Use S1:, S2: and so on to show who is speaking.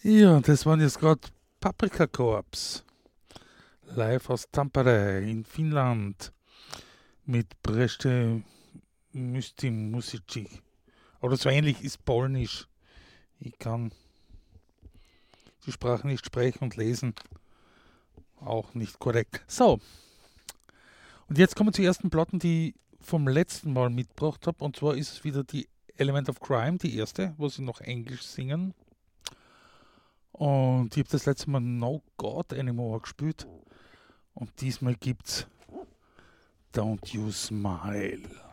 S1: Ja, das waren jetzt gerade Paprika Corps, live aus Tampere in Finnland mit Breszcze Mystim Musici. Oder so ähnlich ist Polnisch. Ich kann die Sprache nicht sprechen und lesen, auch nicht korrekt. So, und jetzt kommen wir zur ersten Platten, die ich vom letzten Mal mitgebracht habe. Und zwar ist es wieder die Element of Crime, die erste, wo sie noch Englisch singen. Und ich habe das letzte Mal No God Anymore gespielt. Und diesmal gibt's Don't You Smile.